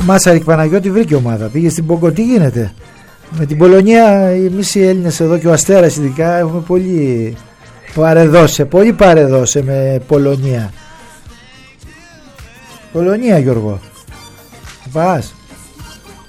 Μάσαρικ Παναγιώτη βρήκε ομάδα. Πήγε στην Πογκο. Τι γίνεται με την Πολωνία? Εμείς οι Έλληνες εδώ και ο Αστέρας ειδικά έχουμε πολύ παρεδώσει με Πολωνία. Πολωνία, Γιώργο. Πας.